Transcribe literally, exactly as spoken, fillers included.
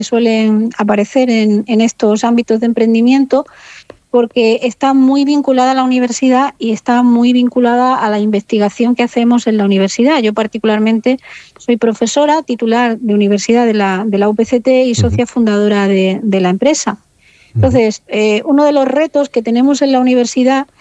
suelen aparecer en, en estos ámbitos de emprendimiento, porque está muy vinculada a la universidad y está muy vinculada a la investigación que hacemos en la universidad. Yo particularmente soy profesora titular de universidad de la, de la U P C T y socia fundadora de, de la empresa. Entonces, eh, uno de los retos que tenemos en la universidad